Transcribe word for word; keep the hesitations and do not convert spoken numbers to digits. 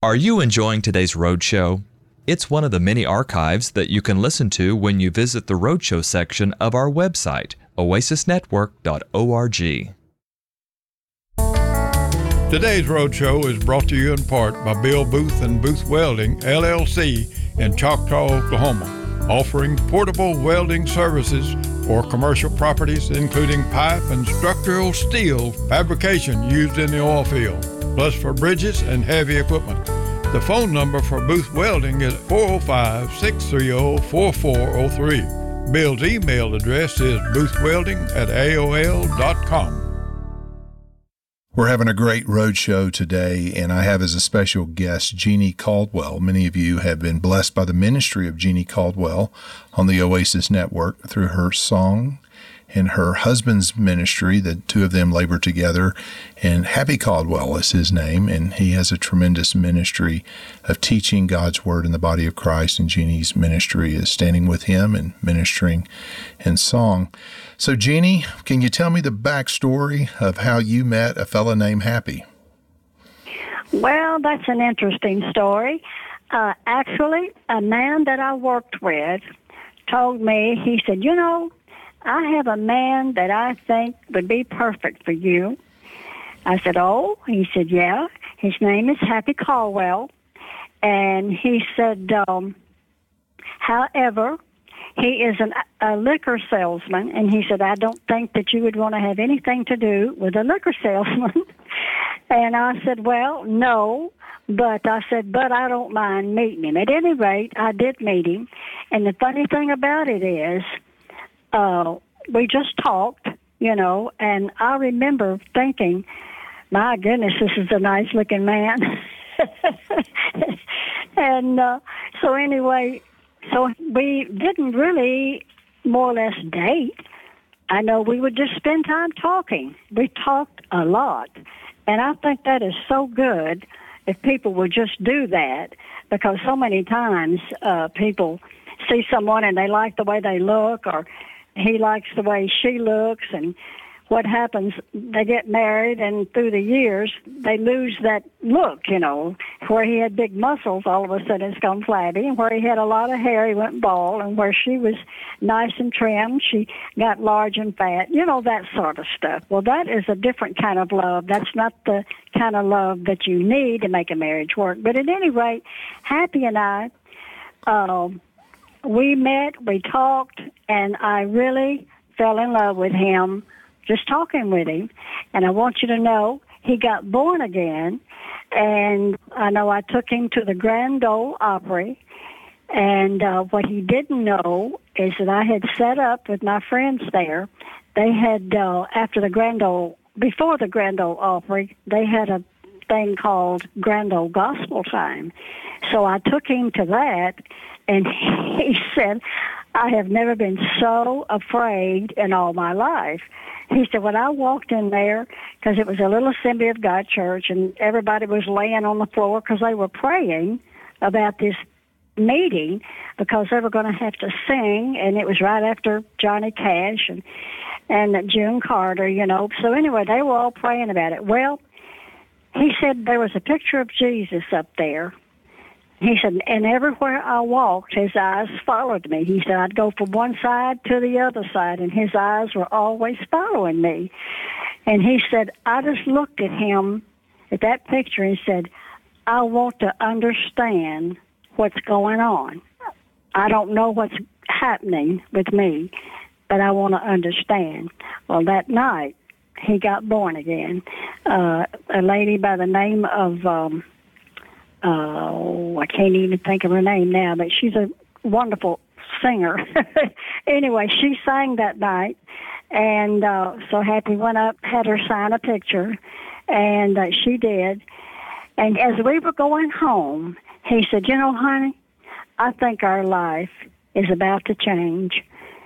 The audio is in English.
Are you enjoying today's Roadshow? It's one of the many archives that you can listen to when you visit the Roadshow section of our website, oasis network dot org. Today's Roadshow is brought to you in part by Bill Booth and Booth Welding, L L C, in Choctaw, Oklahoma, offering portable welding services for commercial properties, including pipe and structural steel fabrication used in the oil field, plus for bridges and heavy equipment. The phone number for Booth Welding is four oh five, six three oh, four four oh three. Bill's email address is boothwelding at A O L dot com. We're having a great road show today, and I have as a special guest Jeannie Caldwell. Many of you have been blessed by the ministry of Jeannie Caldwell on the Oasis Network through her song and her husband's ministry. The two of them labor together, and Happy Caldwell is his name, and he has a tremendous ministry of teaching God's Word in the body of Christ, and Jeannie's ministry is standing with him and ministering in song. So, Jeannie, can you tell me the backstory of how you met a fellow named Happy? Well, that's an interesting story. Uh, actually, a man that I worked with told me, he said, you know, I have a man that I think would be perfect for you. I said, oh? He said, yeah. His name is Happy Caldwell. And he said, um, however, he is an, a liquor salesman, and he said, I don't think that you would want to have anything to do with a liquor salesman. And I said, well, no, but I said, but I don't mind meeting him. At any rate, I did meet him, and the funny thing about it is uh, we just talked, you know, and I remember thinking, my goodness, this is a nice-looking man. and uh, so anyway, So we didn't really more or less date. I know we would just spend time talking. We talked a lot. And I think that is so good if people would just do that, because so many times uh, people see someone and they like the way they look, or he likes the way she looks, and what happens, they get married, and through the years, they lose that look, you know. Where he had big muscles, all of a sudden it's gone flabby, and where he had a lot of hair, he went bald, and where she was nice and trim, she got large and fat, you know, that sort of stuff. Well, that is a different kind of love. That's not the kind of love that you need to make a marriage work. But at any rate, Happy and I, uh, we met, we talked, and I really fell in love with him just talking with him. And I want you to know he got born again, and I know I took him to the Grand Ole Opry, and uh, what he didn't know is that I had set up with my friends there. They had, uh, after the Grand Ole, before the Grand Ole Opry, they had a thing called Grand Ole Gospel Time. So I took him to that, and he said, I have never been so afraid in all my life. He said, when I walked in there, because it was a little Assembly of God church, and everybody was laying on the floor because they were praying about this meeting, because they were going to have to sing, and it was right after Johnny Cash and, and June Carter, you know. So anyway, they were all praying about it. Well, he said there was a picture of Jesus up there. He said, and everywhere I walked, his eyes followed me. He said, I'd go from one side to the other side, and his eyes were always following me. And he said, I just looked at him, at that picture, and said, I want to understand what's going on. I don't know what's happening with me, but I want to understand. Well, that night, he got born again. Uh, a lady by the name of... Um, Oh, I can't even think of her name now, but she's a wonderful singer. Anyway, she sang that night, and uh, so Happy went up, had her sign a picture, and uh, she did. And as we were going home, he said, you know, honey, I think our life is about to change.